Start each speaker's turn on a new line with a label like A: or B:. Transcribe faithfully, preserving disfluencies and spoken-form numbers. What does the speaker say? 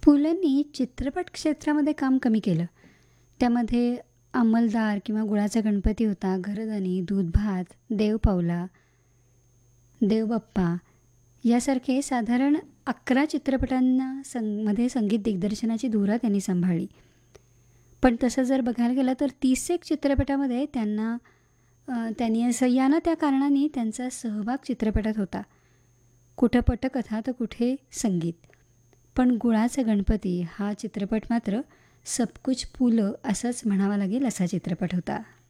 A: पुलंनी चित्रपट क्षेत्रामध्ये काम कमी केलं. त्यामध्ये अंमलदार किंवा गुळाचा गणपती होता, घरधनी, दूध भात, देव पावला, देव बाप्पा यासारखे साधारण अकरा चित्रपटांना संग मध्ये संगीत दिग्दर्शनाची धुरा त्यांनी सांभाळली. पण तसं जर बघायला गेलं तर तीस एक चित्रपटामध्ये त्यांना अ, त्यांनी असं या ना त्या कारणाने त्यांचा सहभाग चित्रपटात होता. कुठं पटकथा तर कुठे संगीत. पण गुळाचा गणपती हा चित्रपट मात्र सब कुछ फुलं असंच म्हणावं लागेल असा चित्रपट होता.